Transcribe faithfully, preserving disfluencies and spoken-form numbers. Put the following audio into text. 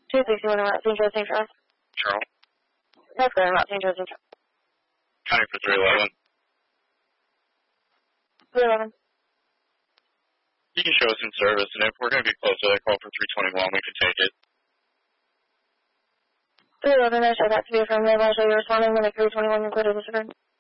two sixty-one around Saint Joe, Saint Charles. Charles. That's clear, around Saint Joe, Saint Charles. County for three eleven. three eleven. You can show us in service, and if we're going to be close to that call for three twenty-one, we can take it. three eleven, I show that to be affirmative. I'll show you responding when the three twenty-one included disregard.